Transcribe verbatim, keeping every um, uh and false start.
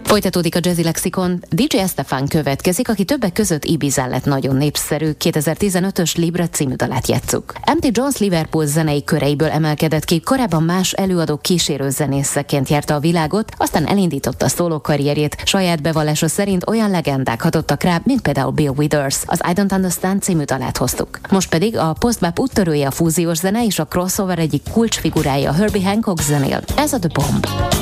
Folytatódik a Jazzy Lexikon. dé dzsé Estefan következik, aki többek között Ibizán lett nagyon népszerű. kétezer-tizenötös Libra című dalát játsszuk. em té Jones Liverpool zenei köreiből emelkedett ki, korábban más előadók kísérő zenészeként járta a világot, aztán elindította a szóló karrierjét. Saját bevallása szerint olyan legendák hatottak rá, mint például Bill Withers. Az I Don't Understand című dalát hoztuk. Most pedig a post-bop úttörője a fúziós zene és a crossover egyik kulcsfigurája Herbie Hancock zenél. Ez a The Bomb.